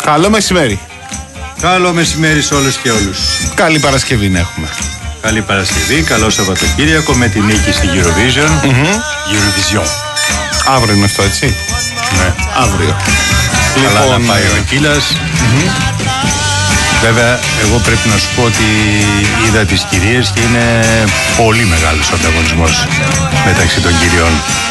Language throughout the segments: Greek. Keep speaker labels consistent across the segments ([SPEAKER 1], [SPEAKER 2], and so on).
[SPEAKER 1] Καλό μεσημέρι.
[SPEAKER 2] Καλό μεσημέρι σε όλες και όλους.
[SPEAKER 1] Καλή Παρασκευή να έχουμε.
[SPEAKER 2] Καλή Παρασκευή, καλό Σαββατοκύριακο με τη νίκη στη Eurovision. Eurovision.
[SPEAKER 1] Αύριο είναι αυτό, έτσι.
[SPEAKER 2] Ναι.
[SPEAKER 1] Αύριο.
[SPEAKER 2] Καλά να πάει ο Ακύλας. Βέβαια, εγώ πρέπει να σου πω ότι είδα τις κυρίες και είναι πολύ μεγάλος ο ανταγωνισμός μεταξύ των κυριών.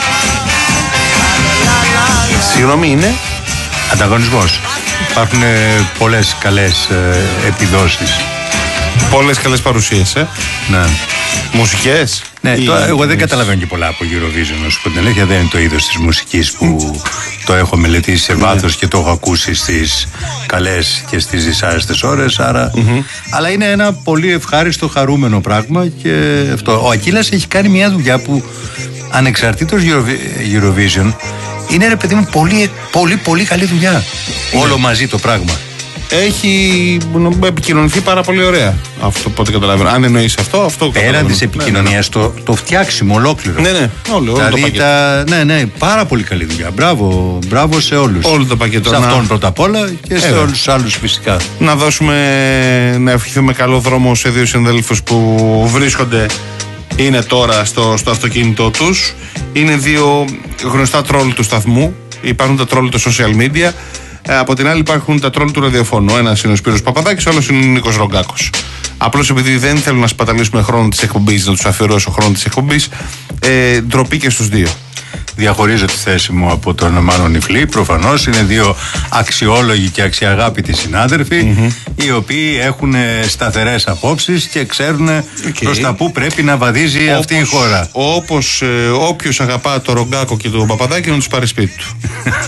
[SPEAKER 1] Συγγνώμη, είναι
[SPEAKER 2] ανταγωνισμός. Υπάρχουν πολλές καλές επιδόσεις.
[SPEAKER 1] Πολλές καλές παρουσίες,
[SPEAKER 2] Ναι.
[SPEAKER 1] Μουσικές.
[SPEAKER 2] Ναι, εγώ δεν καταλαβαίνω και πολλά από Eurovision, να σου πω την αλήθεια. Δεν είναι το είδος της μουσικής που το έχω μελετήσει σε βάθος και το έχω ακούσει στις καλές και στις δυσάρεστες ώρες. Άρα, αλλά είναι ένα πολύ ευχάριστο, χαρούμενο πράγμα και αυτό. Ο Ακύλας έχει κάνει μια δουλειά που ανεξαρτήτως Eurovision είναι, ρε παιδί μου, πολύ καλή δουλειά. Όλο μαζί το πράγμα.
[SPEAKER 1] Έχει επικοινωνηθεί πάρα πολύ ωραία. Αυτό πότε καταλαβαίνω. Αν εννοείς αυτό
[SPEAKER 2] πέραν της επικοινωνίας, το φτιάξιμο ολόκληρο.
[SPEAKER 1] Ναι, όλο
[SPEAKER 2] δηλαδή
[SPEAKER 1] το πακέτο.
[SPEAKER 2] Ναι, πάρα πολύ καλή δουλειά. Μπράβο σε όλους.
[SPEAKER 1] Όλο το πακέτο.
[SPEAKER 2] Σε αυτόν πρώτα απ' όλα και σε όλους τους άλλους φυσικά.
[SPEAKER 1] Να ευχηθούμε καλό δρόμο σε δύο συναδέλφους που βρίσκονται. Είναι τώρα στο αυτοκίνητό τους. Είναι δύο γνωστά τρόλ του σταθμού. Υπάρχουν τα τρόλ του social media. Από την άλλη υπάρχουν τα τρόλ του ραδιοφώνου. Ο ένας είναι ο Σπύρος Παπαδάκης, ο άλλος είναι ο Νίκος Ρογκάκος. Απλώς επειδή δεν θέλω να σπαταλήσουμε χρόνο της εκπομπής, να τους αφιερώσω χρόνο της εκπομπής, ντροπή και στους δύο.
[SPEAKER 2] Διαχωρίζω τη θέση μου από τον Μάνο Νιφλή. Προφανώς είναι δύο αξιόλογοι και αξιαγάπητοι συνάδελφοι, οι οποίοι έχουν σταθερές απόψεις και ξέρουν προς τα που πρέπει να βαδίζει αυτή η χώρα.
[SPEAKER 1] Όπως όποιος αγαπά το Ρογκάκο και τον Παπαδάκη να τους πάρει σπίτι του.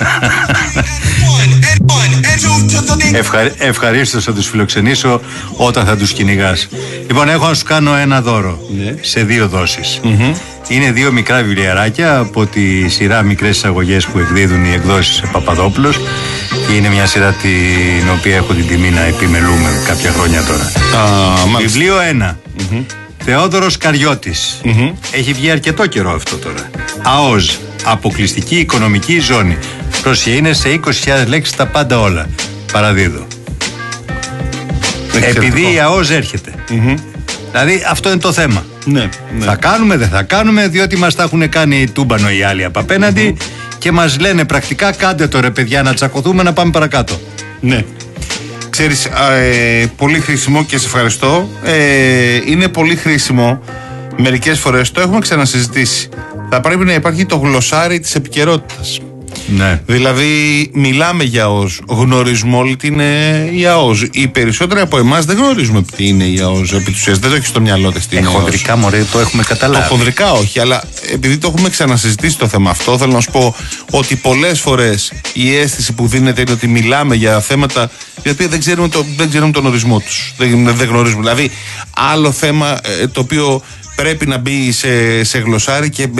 [SPEAKER 2] Ευχαρίστως θα τους φιλοξενήσω όταν θα τους κυνηγάς. Λοιπόν, έχω να σου κάνω ένα δώρο σε δύο δόσεις. Είναι δύο μικρά βιβλιαράκια από τη σειρά Μικρές Εισαγωγές που εκδίδουν οι εκδόσεις Παπαδόπουλος. Είναι μια σειρά την οποία έχω την τιμή να επιμελούμε κάποια χρόνια τώρα. Βιβλίο 1. Θεόδωρος Καριώτης. Έχει βγει αρκετό καιρό αυτό τώρα. ΑΟΖ. Αποκλειστική οικονομική ζώνη. Πρόσεχε, είναι σε 20.000 λέξεις τα πάντα όλα. Παραδίδω. Επειδή η ΑΟΖ έρχεται. Δηλαδή αυτό είναι το θέμα.
[SPEAKER 1] Ναι.
[SPEAKER 2] Θα κάνουμε, δεν θα κάνουμε, διότι μας τα έχουν κάνει τούμπανο οι άλλοι από απέναντι και μας λένε πρακτικά κάντε το ρε παιδιά να τσακωθούμε να πάμε παρακάτω.
[SPEAKER 1] Ναι. Ξέρεις, πολύ χρήσιμο και σε ευχαριστώ. Είναι πολύ χρήσιμο. Μερικές φορές το έχουμε ξανασυζητήσει. Θα πρέπει να υπάρχει το γλωσσάρι της επικαιρότητας.
[SPEAKER 2] Ναι.
[SPEAKER 1] Δηλαδή, μιλάμε για ΑΟΣ. Γνωρίζουμε όλοι τι είναι η ΑΟΣ. Οι περισσότεροι από εμάς δεν γνωρίζουμε τι είναι η ΑΟΣ. Επί της ουσίας, δεν το έχει στο μυαλό της.
[SPEAKER 2] Χονδρικά, μωρέ, το έχουμε καταλάβει.
[SPEAKER 1] Το χονδρικά όχι, αλλά επειδή το έχουμε ξανασυζητήσει το θέμα αυτό, θέλω να σου πω ότι πολλές φορές η αίσθηση που δίνεται είναι ότι μιλάμε για θέματα για οποία δεν ξέρουμε τον ορισμό τους. Δεν γνωρίζουμε. Δηλαδή, άλλο θέμα το οποίο πρέπει να μπει σε γλωσσάρι και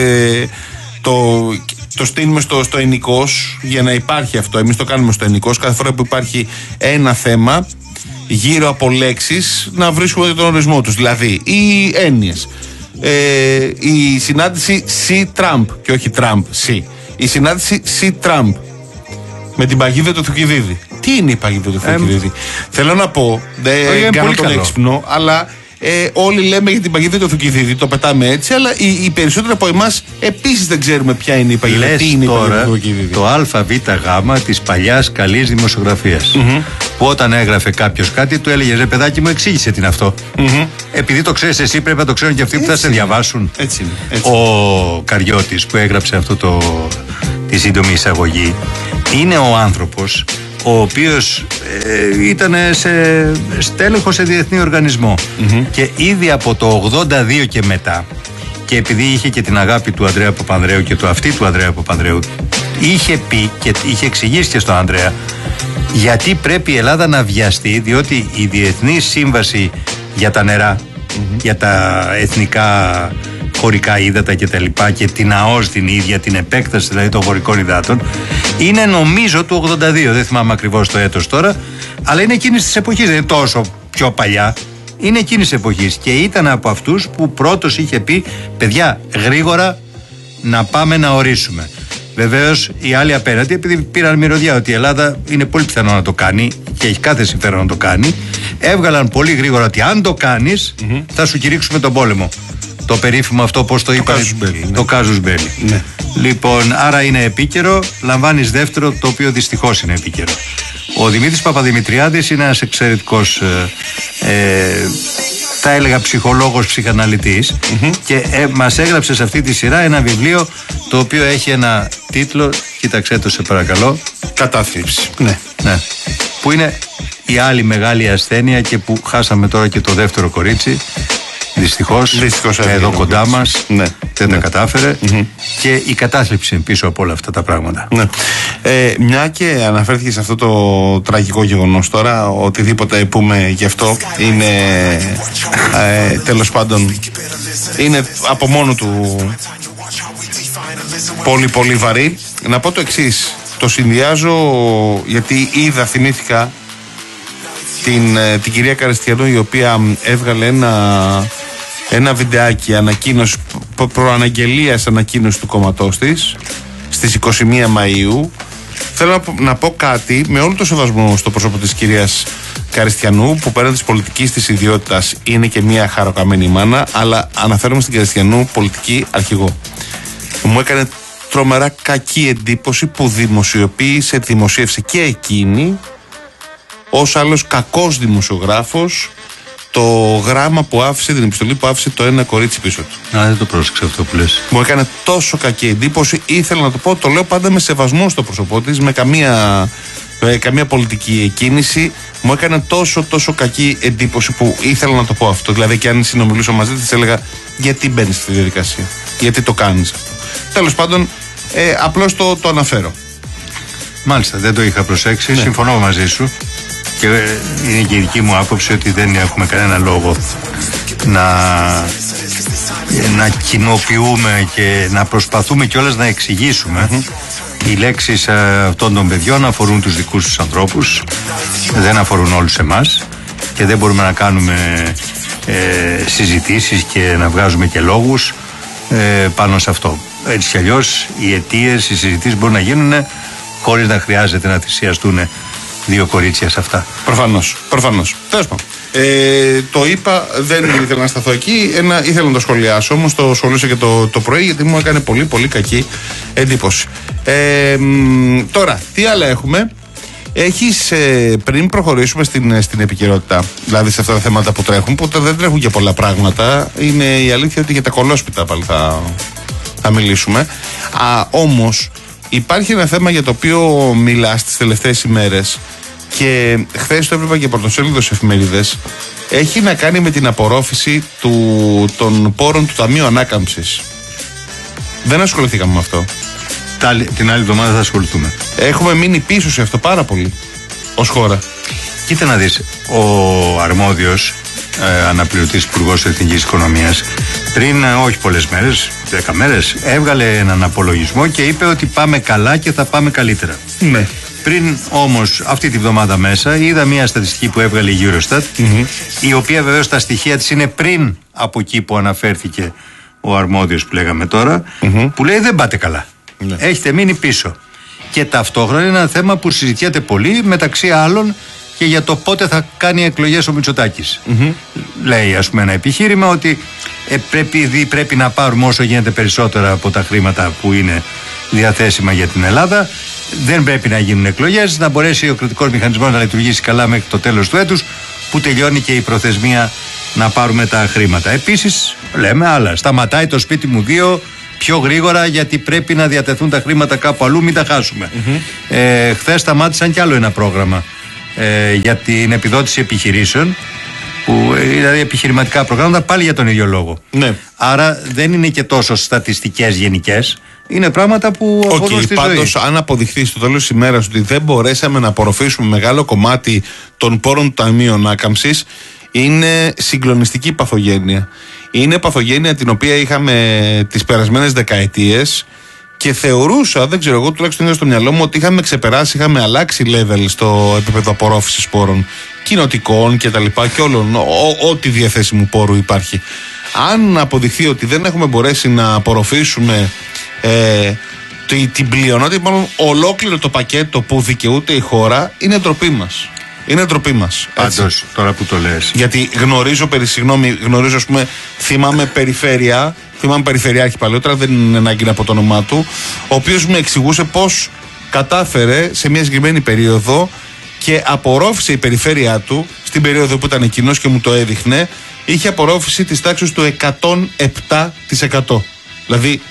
[SPEAKER 1] το στείλουμε στο ενικός για να υπάρχει αυτό. Εμείς το κάνουμε στο ενικός κάθε φορά που υπάρχει ένα θέμα γύρω από λέξεις να βρίσκουμε τον ορισμό τους. Δηλαδή οι έννοιες, η συνάντηση C-Trump και όχι Trump-C, η συνάντηση C-Trump με την παγίδα του Θουκυδίδη. Τι είναι η παγίδα του Θουκυδίδη? Θέλω να πω, δεν κάνω τον έξυπνο, αλλά όλοι λέμε για την παγίδα του Θουκυδίδη, το πετάμε έτσι, αλλά οι περισσότεροι από εμάς επίσης δεν ξέρουμε ποια είναι η παγίδα. Τι είναι
[SPEAKER 2] τώρα
[SPEAKER 1] η παγίδα του Θουκυδίδη?
[SPEAKER 2] Το ΑΒΓ της παλιάς καλής δημοσιογραφίας. Που όταν έγραφε κάποιος κάτι, του έλεγε ρε παιδάκι μου, εξήγησε τι είναι αυτό. Επειδή το ξέρεις εσύ, πρέπει να το ξέρουν και αυτοί που θα σε διαβάσουν.
[SPEAKER 1] Έτσι είναι.
[SPEAKER 2] Ο Καριώτης που έγραψε αυτό τη σύντομη εισαγωγή είναι ο άνθρωπος ο οποίος ήταν στέλεχος σε διεθνή οργανισμό και ήδη από το 82 και μετά, και επειδή είχε και την αγάπη του Ανδρέα Παπανδρέου και το αυτή του Ανδρέα Παπανδρέου, είχε πει και είχε εξηγήσει και στον Ανδρέα γιατί πρέπει η Ελλάδα να βιαστεί, διότι η Διεθνή Σύμβαση για τα νερά, για τα εθνικά χωρικά ύδατα και τα λοιπά, και την ΑΟΣ την ίδια, την επέκταση δηλαδή των χωρικών υδάτων, είναι νομίζω του 82, δεν θυμάμαι ακριβώς το έτος τώρα, αλλά είναι εκείνης της εποχής, δεν είναι τόσο πιο παλιά, είναι εκείνης της εποχής και ήταν από αυτούς που πρώτος είχε πει παιδιά γρήγορα να πάμε να ορίσουμε. Βεβαίως οι άλλοι απέναντι, επειδή πήραν μυρωδιά ότι η Ελλάδα είναι πολύ πιθανό να το κάνει και έχει κάθε συμφέρον να το κάνει, έβγαλαν πολύ γρήγορα ότι αν το κάνεις θα σου κηρύξουμε τον πόλεμο. Το περίφημο αυτό, πώς το είπα, το κάζους μπέλι.
[SPEAKER 1] Ναι.
[SPEAKER 2] Λοιπόν, άρα είναι επίκαιρο, λαμβάνεις δεύτερο, το οποίο δυστυχώς είναι επίκαιρο. Ο Δημήτρης Παπαδημητριάδης είναι ένας εξαιρετικός, θα έλεγα, ψυχολόγος, ψυχαναλυτής και μας έγραψε σε αυτή τη σειρά ένα βιβλίο το οποίο έχει ένα τίτλο, κοίταξέ το σε παρακαλώ.
[SPEAKER 1] Κατάθλιψη. Ναι.
[SPEAKER 2] Που είναι η άλλη μεγάλη ασθένεια και που χάσαμε τώρα και το δεύτερο κορίτσι. Δυστυχώς εδώ κοντά μας, δεν τα κατάφερε και η κατάθλιψη πίσω από όλα αυτά τα πράγματα.
[SPEAKER 1] Ναι. Μια και αναφέρθηκε σε αυτό το τραγικό γεγονός τώρα, οτιδήποτε πούμε γι' αυτό είναι τέλος πάντων είναι από μόνο του πολύ πολύ βαρύ. Να πω το εξής, το συνδυάζω γιατί θυμήθηκα την κυρία Καριστιανού, η οποία έβγαλε ένα βιντεάκι προαναγγελίας ανακοίνωση του κόμματός της στις 21 Μαΐου. Θέλω να πω κάτι με όλο το σεβασμό στο πρόσωπο της κυρίας Καριστιανού, που πέραν της πολιτικής της ιδιότητας είναι και μια χαροκαμένη μάνα, αλλά αναφέρομαι στην Καριστιανού πολιτική αρχηγό. Μου έκανε τρομερά κακή εντύπωση που δημοσίευσε και εκείνη ως άλλος κακός δημοσιογράφος το γράμμα που άφησε, την επιστολή που άφησε το ένα κορίτσι πίσω του.
[SPEAKER 2] Δεν το πρόσεξα αυτό που λες.
[SPEAKER 1] Μου έκανε τόσο κακή εντύπωση, ήθελα να το πω, το λέω πάντα με σεβασμό στο πρόσωπό της, με καμία πολιτική κίνηση. Μου έκανε τόσο κακή εντύπωση που ήθελα να το πω αυτό. Δηλαδή, και αν συνομιλούσα μαζί της, έλεγα γιατί μπαίνεις στη διαδικασία, γιατί το κάνεις αυτό. Τέλος πάντων, απλώς το αναφέρω.
[SPEAKER 2] Μάλιστα, δεν το είχα προσέξει. Ναι. Συμφωνώ μαζί σου. Και είναι και η δική μου άποψη ότι δεν έχουμε κανένα λόγο να κοινοποιούμε και να προσπαθούμε κιόλας να εξηγήσουμε. Οι λέξεις αυτών των παιδιών αφορούν τους δικούς τους ανθρώπους, δεν αφορούν όλους εμάς και δεν μπορούμε να κάνουμε συζητήσεις και να βγάζουμε και λόγους πάνω σε αυτό. Έτσι κι αλλιώς οι αιτίες, οι συζητήσεις μπορούν να γίνουν χωρίς να χρειάζεται να θυσιαστούν δύο κορίτσια σε αυτά.
[SPEAKER 1] Προφανώς. Τέλος πάντων. Το είπα, δεν ήθελα να σταθώ εκεί. Ήθελα να το σχολιάσω, όμως το σχολίασα και το πρωί, γιατί μου έκανε πολύ πολύ κακή εντύπωση. Τώρα, τι άλλα έχουμε. Έχεις, πριν προχωρήσουμε στην επικαιρότητα, δηλαδή σε αυτά τα θέματα που τρέχουν, που δεν τρέχουν και πολλά πράγματα, είναι η αλήθεια ότι για τα κολόσπιτα πάλι θα μιλήσουμε. Όμως υπάρχει ένα θέμα για το οποίο μιλάς τις τελευταίες ημέρες και χθες το έβλεπα και πρωτοσέλιδο σε εφημερίδες. Έχει να κάνει με την απορρόφηση των πόρων του Ταμείου Ανάκαμψης. Δεν ασχοληθήκαμε με αυτό.
[SPEAKER 2] Την άλλη εβδομάδα θα ασχοληθούμε.
[SPEAKER 1] Έχουμε μείνει πίσω σε αυτό πάρα πολύ ως χώρα.
[SPEAKER 2] Κοίτα να δεις, ο αρμόδιος αναπληρωτής υπουργός Εθνικής Οικονομίας πριν όχι πολλές μέρες, 10 μέρες, έβγαλε έναν απολογισμό και είπε ότι πάμε καλά και θα πάμε καλύτερα.
[SPEAKER 1] Ναι.
[SPEAKER 2] Πριν όμως αυτή τη βδομάδα μέσα είδα μια στατιστική που έβγαλε η Eurostat, η οποία βεβαίως τα στοιχεία της είναι πριν από εκεί που αναφέρθηκε ο αρμόδιος που λέγαμε τώρα, που λέει δεν πάτε καλά. Ναι. Έχετε μείνει πίσω. Και ταυτόχρονα είναι ένα θέμα που συζητιέται πολύ, μεταξύ άλλων και για το πότε θα κάνει εκλογές ο Μητσοτάκης. Λέει ας πούμε ένα επιχείρημα ότι πρέπει να πάρουμε όσο γίνεται περισσότερα από τα χρήματα που είναι διαθέσιμα για την Ελλάδα. Δεν πρέπει να γίνουν εκλογές, να μπορέσει ο κρατικός μηχανισμός να λειτουργήσει καλά μέχρι το τέλος του έτους, που τελειώνει και η προθεσμία να πάρουμε τα χρήματα. Επίσης λέμε άλλα, σταματάει το σπίτι μου 2 πιο γρήγορα γιατί πρέπει να διατεθούν τα χρήματα κάπου αλλού, μην τα χάσουμε. Χθες σταμάτησαν κι άλλο ένα πρόγραμμα για την επιδότηση επιχειρήσεων, που δηλαδή επιχειρηματικά προγράμματα, πάλι για τον ίδιο λόγο. Ναι. Άρα δεν είναι και τόσο στατιστικές γενικές, είναι πράγματα που αφορούν στη ζωή.
[SPEAKER 1] Πάντως, αν αποδειχθεί στο τέλος της ημέρας ότι δεν μπορέσαμε να απορροφήσουμε μεγάλο κομμάτι των πόρων του Ταμείου Ανάκαμψης, είναι συγκλονιστική παθογένεια. Είναι παθογένεια την οποία είχαμε τις περασμένες δεκαετίες και θεωρούσα, δεν ξέρω, εγώ τουλάχιστον είδα στο μυαλό μου ότι είχαμε ξεπεράσει, είχαμε αλλάξει level στο επίπεδο απορρόφησης πόρων κοινοτικών και τα λοιπά και όλων, ό,τι διαθέσιμου πόρου υπάρχει. Αν αποδειχθεί ότι δεν έχουμε μπορέσει να απορροφήσουμε την πλειονότητα, μάλλον ολόκληρο το πακέτο που δικαιούται η χώρα, είναι ντροπή μας. Είναι ντροπή μας.
[SPEAKER 2] Πάντως, τώρα που το λες.
[SPEAKER 1] Γιατί γνωρίζω, ας πούμε, θυμάμαι περιφερειάρχη παλαιότερα, δεν είναι ανάγκη να πω το όνομά του, ο οποίος μου εξηγούσε πώς κατάφερε σε μια συγκεκριμένη περίοδο και απορρόφησε η περιφέρειά του, στην περίοδο που ήταν εκείνος και μου το έδειχνε, είχε απορρόφηση της τάξης του 107%. Δηλαδή,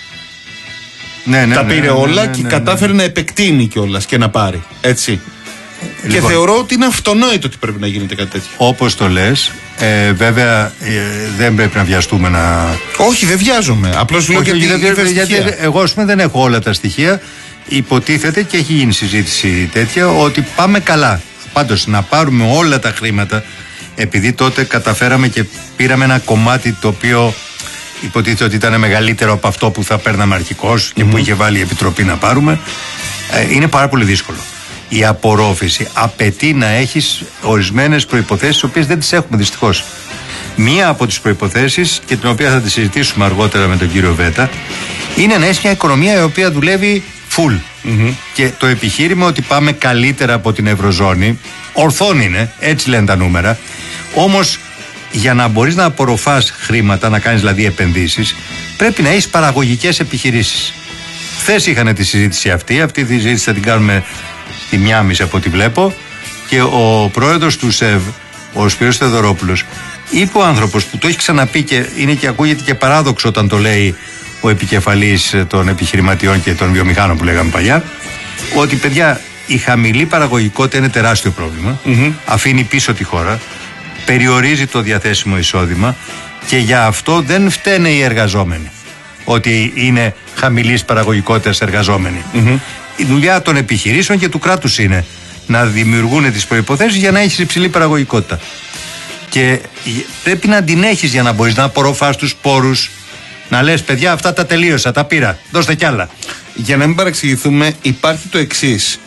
[SPEAKER 1] τα πήρε όλα και κατάφερε να επεκτείνει κιόλας και να πάρει. Έτσι. Λοιπόν, και θεωρώ ότι είναι αυτονόητο ότι πρέπει να γίνεται κάτι τέτοιο.
[SPEAKER 2] Όπως το λες, βέβαια δεν πρέπει να βιαστούμε να...
[SPEAKER 1] Όχι, δεν βιάζομαι. Απλώς λέω γιατί
[SPEAKER 2] εγώ, ας πούμε, δεν έχω όλα τα στοιχεία. Υποτίθεται και έχει γίνει συζήτηση τέτοια ότι πάμε καλά. Πάντως να πάρουμε όλα τα χρήματα, επειδή τότε καταφέραμε και πήραμε ένα κομμάτι το οποίο υποτίθεται ότι ήταν μεγαλύτερο από αυτό που θα παίρναμε αρχικώς και που είχε βάλει η Επιτροπή να πάρουμε, είναι πάρα πολύ δύσκολο. Η απορρόφηση απαιτεί να έχεις ορισμένες προϋποθέσεις, τις οποίες δεν τις έχουμε δυστυχώς. Μία από τις προϋποθέσεις, και την οποία θα τη συζητήσουμε αργότερα με τον κύριο Βέτα, είναι να έχεις μια οικονομία η οποία δουλεύει full. Και το επιχείρημα ότι πάμε καλύτερα από την Ευρωζώνη, ορθόν είναι, έτσι λένε τα νούμερα. Όμως, για να μπορείς να απορροφάς χρήματα, να κάνεις δηλαδή επενδύσεις, πρέπει να έχεις παραγωγικές επιχειρήσεις. Χθες είχαν τη συζήτηση αυτή τη συζήτηση θα την κάνουμε στη 1:30 από ό,τι βλέπω, και ο πρόεδρος του ΣΕΒ, ο Σπύρος Θεοδωρόπουλος, είπε ο άνθρωπος που το έχει ξαναπεί και είναι και ακούγεται και παράδοξο όταν το λέει ο επικεφαλής των επιχειρηματιών και των βιομηχάνων που λέγαμε παλιά, ότι παιδιά, η χαμηλή παραγωγικότητα είναι τεράστιο πρόβλημα, αφήνει πίσω τη χώρα, περιορίζει το διαθέσιμο εισόδημα και για αυτό δεν φταίνε οι εργαζόμενοι ότι είναι χαμηλής παραγωγικότητας εργαζόμενοι. Η δουλειά των επιχειρήσεων και του κράτους είναι να δημιουργούν τις προϋποθέσεις για να έχεις υψηλή παραγωγικότητα. Και πρέπει να την έχεις για να μπορείς να απορροφάς τους πόρους, να λες παιδιά, αυτά τα τελείωσα, τα πήρα, δώστε κι άλλα.
[SPEAKER 1] Για να μην παραξηγηθούμε, υπάρχει το εξής.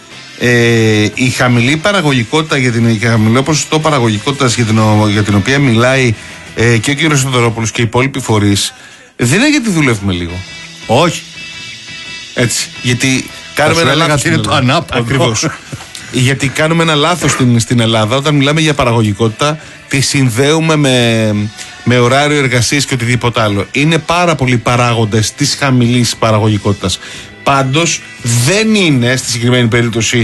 [SPEAKER 1] Η χαμηλή παραγωγικότητα, χαμηλό ποσοστό παραγωγικότητας για την οποία μιλάει και ο κ. Θεοδωρόπουλος και οι υπόλοιποι φορείς, δεν είναι γιατί δουλεύουμε λίγο.
[SPEAKER 2] Όχι.
[SPEAKER 1] Έτσι. Γιατί κάνουμε ένα λάθος.
[SPEAKER 2] Είναι το ανάποδο.
[SPEAKER 1] Ακριβώς. Γιατί κάνουμε ένα λάθος στην Ελλάδα. Όταν μιλάμε για παραγωγικότητα, τη συνδέουμε με ωράριο εργασίας και οτιδήποτε άλλο. Είναι πάρα πολλοί παράγοντες της χαμηλής παραγωγικότητας. Πάντως δεν είναι στη συγκεκριμένη περίπτωση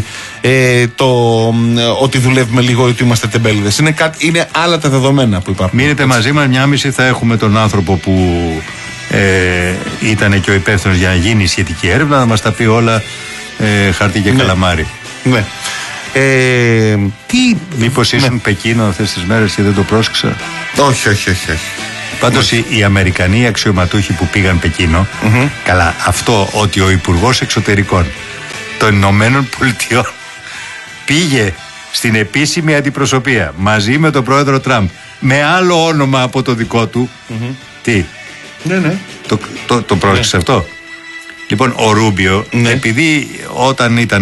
[SPEAKER 1] ότι δουλεύουμε λίγο ή ότι είμαστε τεμπέληδες. Είναι άλλα τα δεδομένα που υπάρχουν.
[SPEAKER 2] Μείνετε μαζί μας, 1:30 θα έχουμε τον άνθρωπο που ήταν και ο υπεύθυνος για να γίνει η σχετική έρευνα, να μας τα πει όλα χαρτί και καλαμάρι.
[SPEAKER 1] Ναι.
[SPEAKER 2] Μήπως ήσουν Πεκίνο αυτές τις μέρες και δεν το πρόσεξα?
[SPEAKER 1] Όχι.
[SPEAKER 2] Πάντως οι Αμερικανοί αξιωματούχοι που πήγαν Πεκίνο, καλά, αυτό ότι ο Υπουργός Εξωτερικών των Ηνωμένων Πολιτειών πήγε στην επίσημη αντιπροσωπεία μαζί με τον πρόεδρο Τραμπ με άλλο όνομα από το δικό του, τι?
[SPEAKER 1] Ναι.
[SPEAKER 2] Το πρόσεξε αυτό? Λοιπόν, ο Ρούμπιο, επειδή όταν ήταν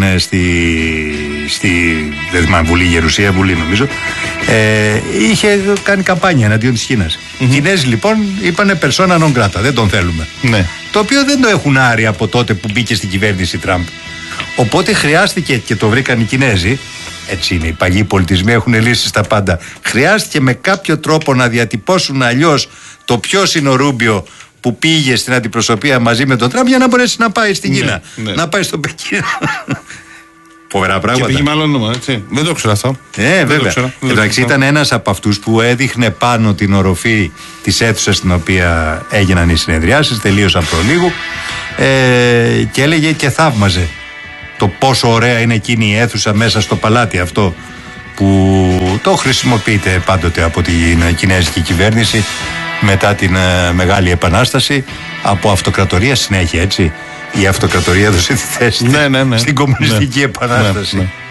[SPEAKER 2] στη δεν θυμάμαι, Βουλή Γερουσία, Βουλή νομίζω, είχε κάνει καμπάνια εναντίον της Κίνας. Οι Κινέζοι λοιπόν είπανε persona non grata, δεν τον θέλουμε.
[SPEAKER 1] Ναι.
[SPEAKER 2] Το οποίο δεν το έχουν άρει από τότε που μπήκε στην κυβέρνηση Τραμπ. Οπότε χρειάστηκε, και το βρήκαν οι Κινέζοι, έτσι είναι, οι παλιοί πολιτισμοί έχουν λύσει στα πάντα, χρειάστηκε με κάποιο τρόπο να διατυπώσουν αλλιώς το ποιος είναι ο Ρούμπιο που πήγε στην αντιπροσωπεία μαζί με τον Τραμπ για να μπορέσει να πάει στην Κίνα, να πάει στο Πεκίνο. Φοβερά πράγματα.
[SPEAKER 1] Και πήγε με άλλο όνομα, έτσι. Δεν το ξέρω αυτό.
[SPEAKER 2] Βέβαια. Εντάξει, ήταν ένας από αυτούς που έδειχνε πάνω την οροφή της αίθουσας στην οποία έγιναν οι συνεδριάσεις, τελείωσαν προλίγου, και έλεγε και θαύμαζε το πόσο ωραία είναι εκείνη η αίθουσα μέσα στο παλάτι αυτό που το χρησιμοποιείται πάντοτε από την κινέζικη κυβέρνηση μετά την Μεγάλη Επανάσταση, από αυτοκρατορία συνέχεια, έτσι. Η αυτοκρατορία έδωσε τη θέση στην Κομμουνιστική Επανάσταση.